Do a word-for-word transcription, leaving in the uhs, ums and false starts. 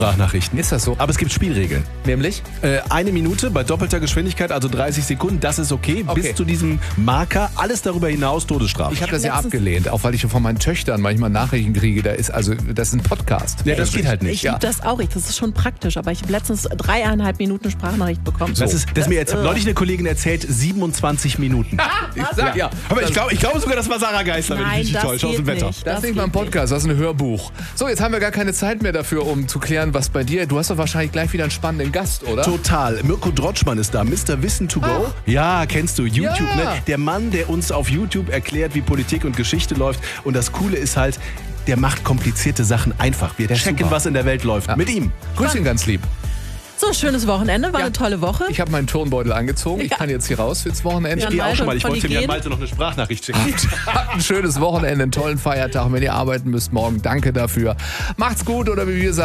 Sprachnachrichten. Ist das so? Aber es gibt Spielregeln. Nämlich? Äh, eine Minute bei doppelter Geschwindigkeit, also dreißig Sekunden, das ist okay. Okay. Bis zu diesem Marker, alles darüber hinaus Todesstrafe. Ich habe das ja abgelehnt, auch weil ich von meinen Töchtern manchmal Nachrichten kriege. Da ist also, das ist ein Podcast. Ja, das geht halt nicht. Ich liebe das auch, ich, das ist schon praktisch, aber ich habe letztens dreieinhalb Minuten Sprachnachricht bekommen. Das ist, das mir jetzt äh, neulich eine Kollegin erzählt, siebenundzwanzig Minuten. Ich sag ja. Aber ich glaube ich glaube sogar, das war Sarah Geisler, wenn ich Nein, mich nicht das täusche, aus dem geht Wetter. nicht. Das ist nicht mal ein geht Podcast, das ist ein Hörbuch. So, jetzt haben wir gar keine Zeit mehr dafür, um zu klären, was bei dir. Du hast doch wahrscheinlich gleich wieder einen spannenden Gast, oder? Total. Mirko Drotschmann ist da, Mister Wissen to go. Ach. Ja, kennst du, YouTube, Ja. ne? Der Mann, der uns auf YouTube erklärt, wie Politik und Geschichte läuft. Und das Coole ist halt, der macht komplizierte Sachen einfach. Wir Der ist checken, super. was in der Welt läuft. Ja. Mit ihm. Grüß ihn ganz lieb. So, schönes Wochenende, war Ja. eine tolle Woche. Ich habe meinen Turnbeutel angezogen. Ich Ja. kann jetzt hier raus fürs Wochenende. Ja, Ich gehe auch Malte schon mal. Ich von wollte dem Jan Hygiene. Malte noch eine Sprachnachricht schicken. Habt ein schönes Wochenende, einen tollen Feiertag. Wenn ihr arbeiten müsst morgen, danke dafür. Macht's gut oder wie wir sagen.